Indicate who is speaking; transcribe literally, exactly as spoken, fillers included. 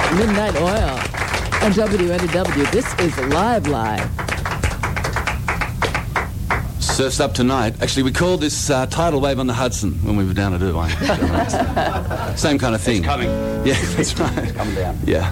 Speaker 1: Midnight Oil on W N W. This is Live Live.
Speaker 2: Surf's Up Tonight. Actually, we called this uh, Tidal Wave on the Hudson when we were down at Irvine. Same kind of thing.
Speaker 3: It's coming.
Speaker 2: Yeah, that's right.
Speaker 3: It's coming down.
Speaker 2: Yeah.